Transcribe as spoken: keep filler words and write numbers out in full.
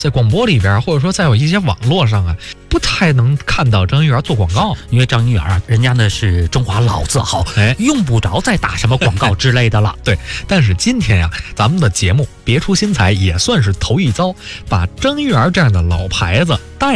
在广播里边，或者说在有一些网络上啊，不太能看到张一元做广告， 因为张一元啊，人家呢是中华老字号，哎，用不着再打什么广告之类的了。 对，但是今天呀、啊，咱们的节目别出心裁，也算是头一遭，把张一元这样的老牌子带